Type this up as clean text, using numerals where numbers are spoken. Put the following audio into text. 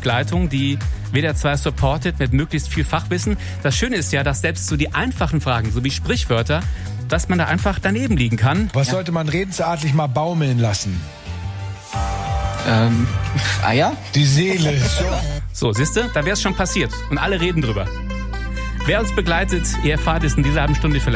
Begleitung, die WDR 2 supportet mit möglichst viel Fachwissen. Das Schöne ist ja, dass selbst so die einfachen Fragen, so wie Sprichwörter, dass man da einfach daneben liegen kann. Was sollte man redensartlich mal baumeln lassen? Eier? Die Seele. So, siehste, da wäre es schon passiert. Und alle reden drüber. Wer uns begleitet, ihr erfahrt es in dieser halben Stunde vielleicht.